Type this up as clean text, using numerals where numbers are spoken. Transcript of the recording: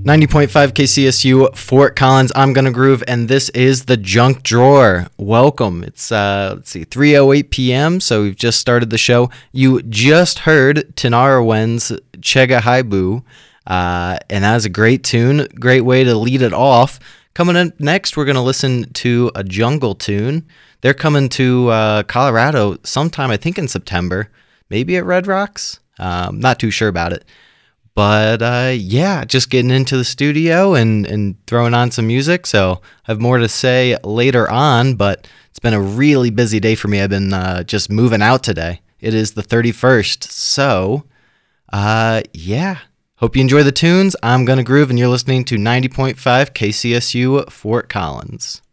90.5 KCSU, Fort Collins. I'm Gonna Groove, and this is the Junk Drawer. Welcome. It's 3:08 p.m. So we've just started the show. You just heard Tanara Wen's Chega Haibu, and that was a great tune. Great way to lead it off. Coming up next, we're gonna listen to a jungle tune. They're coming to Colorado sometime, I think in September, maybe at Red Rocks. Not too sure about it. But just getting into the studio and throwing on some music. So I have more to say later on, but it's been a really busy day for me. I've been just moving out today. It is the 31st. So, hope you enjoy the tunes. I'm Gonna Groove, and you're listening to 90.5 KCSU Fort Collins.